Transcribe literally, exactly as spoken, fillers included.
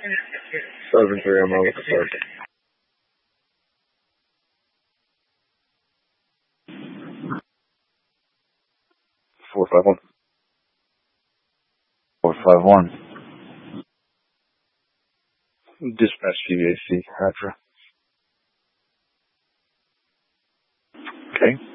seven three, I'm on the start. four five one. four five one. Dispatch G V A C, Hydra. Okay.